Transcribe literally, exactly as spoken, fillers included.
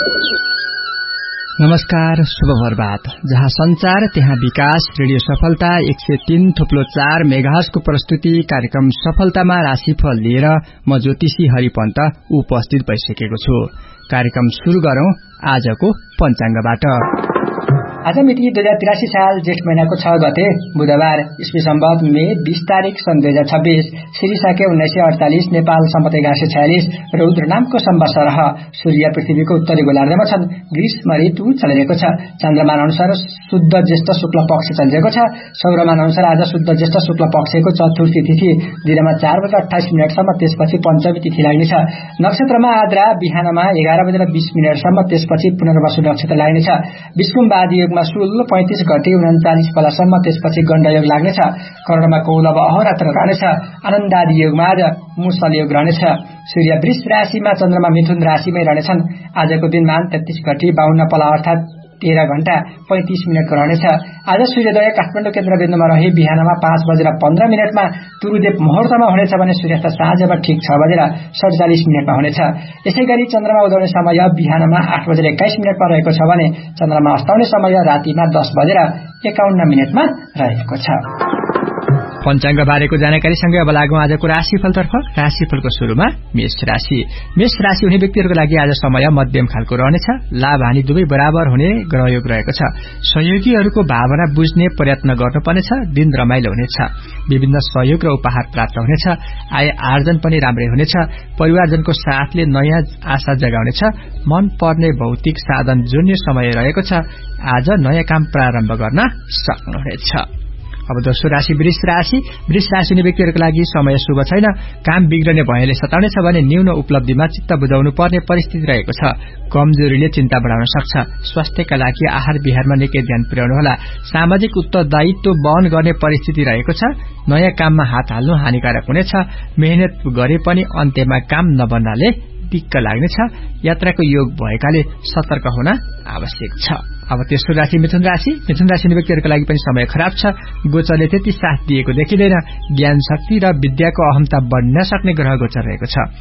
नमस्कार, शुभ प्रभात। जहाँ संचार त्यहाँ विकास। रेडियो सफलता एक सय तीन थुप्लो चार मेगाहर्जको प्रस्तुति कार्यक्रम सफलतामा राशिफल लिएर म ज्योतिषी हरिपन्त उपस्थित भइसकेको छु। कार्यक्रम शुरू गरौं आजको पञ्चाङ्गबाट। आज मिति दुई हजार तिरासी साल जेठ महीनाको छ गते बुधबार, ईस्वी सम्वत मे बीस तारिक सन् दुई हजार छब्बीस, श्री साके उन्नाइस सय अडतालिस, नेपाल सम्वत एघार सय छयालिस, रौद्र नामको सम्वत्सर। सूर्य पृथ्वीको उत्तरी गोलार्धमा छन्। ग्रीष्म ऋतु चलिरहेको छ। चन्द्रमान अनुसार शुद्ध ज्येष्ठ शुक्ल पक्ष चलिरहेको छ। सौरमान अनुसार आज शुद्ध ज्येष्ठ शुक्ल पक्षको चतुर्थी तिथि दिनमा चार बजेर अठाइस मिनटसम्म, त्यसपछि पञ्चमी तिथि लाग्नेछ। नक्षत्रमा आद्रा बिहानमा एघार बजेर बीस मिनटसम्म, त्यसपछि पुनर्वसु नक्षत्र लाग्नेछ। विष्णुवाद योगमा शुल पैंतिस गते उन्चालिस बेलासम्म, त्यसपछि गण्डयोग लाग्नेछ। करणमा कौलव अहोरात्र रहनेछ। आनन्दादि योगमा आज मुसल योग रहनेछ। सूर्य वृष राशिमा, चन्द्रमा मिथुन राशिमै रहनेछन्। आजको दिनमा तेत्तीस गते बाहन्न पला अर्थात तेह्र घण्टा पैंतिस मिनटको रहनेछ। आज सूर्योदय काठमाडौँ केन्द्रबिन्दुमा रही बिहानमा पाँच बजेर पन्ध्र मिनटमा तुरुदेव मुहूर्तमा हुनेछ भने सूर्यास्त साँझमा ठिक छ बजेर सडचालिस मिनटमा हुनेछ। यसै गरी चन्द्रमा उदाउने समय बिहानमा आठ बजेर एक्काइस मिनटमा रहेको छ भने चन्द्रमा अस्ताउने समय रातिमा दस बजेर एकाउन्न मिनटमा रहेको छ। पञ्चाङ्ग बारेको जानकारीसँगै अब लागौं आजको राशिफलतर्फ। राशिफलको शुरूमा मेष राशि। मेष राशि हुने व्यक्तिहरूको लागि आज समय मध्यम खालको रहनेछ। लाभ हानि दुवै बराबर हुने ग्रहयोग रहेको छ। सहयोगीहरूको भावना बुझ्ने प्रयत्न गर्नुपर्नेछ। दिन रमाइलो हुनेछ। विभिन्न सहयोग र उपहार प्राप्त हुनेछ। आय आर्जन पनि राम्रै हुनेछ। परिवारजनको साथले नयाँ आशा जगाउनेछ। मन पर्ने भौतिक साधन जोड्ने समय रहेको छ। आज नयाँ काम प्रारम्भ गर्न सक्नुहुनेछ। अब दोस्रो राशि वृष राशि। वृष राशि हुने व्यक्तिहरूको लागि समय शुभ छैन। काम बिग्रने भएले सताउनेछ भने न्यून उपलब्धिमा चित्त बुझाउनु पर्ने परिस्थिति रहेको छ। कमजोरीले चिन्ता बढाउन सक्छ। स्वास्थ्यका लागि आहार विहारमा निकै ध्यान पुर्याउनुहोला। सामाजिक उत्तरदायित्व वहन गर्ने परिस्थिति रहेको छ। नयाँ काममा हात हाल्नु हानिकारक हुनेछ। मेहनत गरे पनि अन्त्यमा काम नबन्नाले दिक्क लाग्नेछ। यात्राको योग भएकाले सतर्क हुन आवश्यक छ। अब तेस्रो राशि मिथुन राशि। मिथुन राशि हुने व्यक्तिहरूको लागि पनि समय खराब छ। गोचरले त्यति साथ दिएको देखिँदैन। ज्ञान शक्ति र विद्याको अहमता बढ्न सक्ने ग्रह गोचर रहेको छ।